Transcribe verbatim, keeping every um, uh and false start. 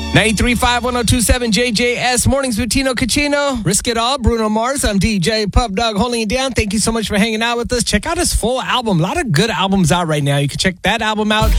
ninety-three point five, ten twenty-seven J J S Mornings with Tino Cucino. Risk It All, Bruno Mars. I'm D J Pup Dog holding it down. Thank you so much for hanging out with us. Check out his full album. A lot of good albums out right now. You can check that album out